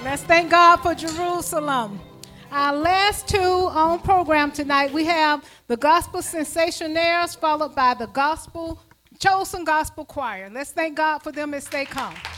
Let's thank God for Jerusalem. Our last two on program tonight, we have the Gospel Sensationaires, followed by the Chosen Gospel Choir. Let's thank God for them as they come.